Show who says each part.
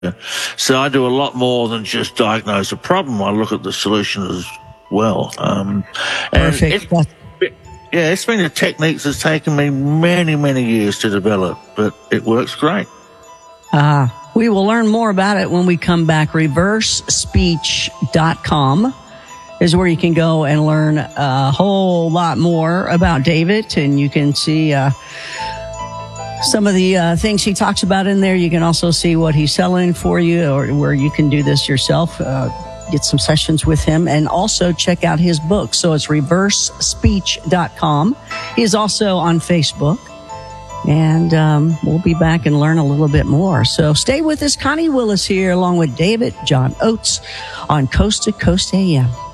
Speaker 1: So I do a lot more than just diagnose a problem. I look at the solution as well.
Speaker 2: Perfect.
Speaker 1: It's been a technique that's taken me many, many years to develop, but it works great.
Speaker 2: We will learn more about it when we come back. ReverseSpeech.com is where you can go and learn a whole lot more about David, and you can see some of the things he talks about in there. You can also see what he's selling for you, or where you can do this yourself, get some sessions with him, and also check out his book. So it's ReverseSpeech.com. He is also on Facebook. And we'll be back and learn a little bit more. So stay with us. Connie Willis here, along with David John Oates on Coast to Coast AM.